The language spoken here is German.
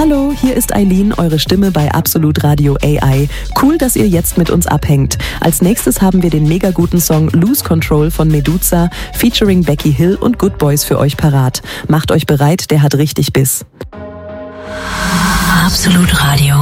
Hallo, hier ist Eileen, eure Stimme bei Absolut Radio AI. Cool, dass ihr jetzt mit uns abhängt. Als nächstes haben wir den mega guten Song Lose Control von Meduza featuring Becky Hill und Good Boys für euch parat. Macht euch bereit, der hat richtig Biss. Absolut Radio.